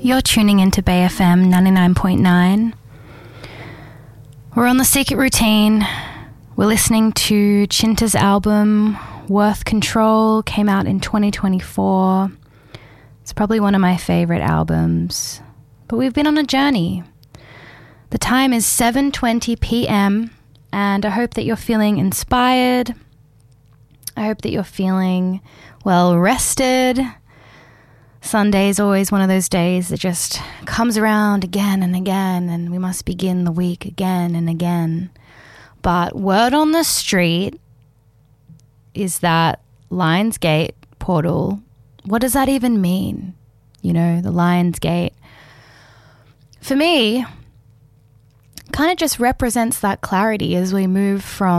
You're tuning into Bay FM 99.9. We're on The Secret Routine. We're listening to Chinta's album, Worth Control, came out in 2024. It's probably one of my favorite albums. But we've been on a journey. The time is 7:20 p.m. and I hope that you're feeling inspired. I hope that you're feeling well rested. Sunday is always one of those days that just comes around again and again, and we must begin the week again and again. But word on the street is that Lions Gate portal, what does that even mean? You know, the Lions Gate. For me, kind of just represents that clarity as we move from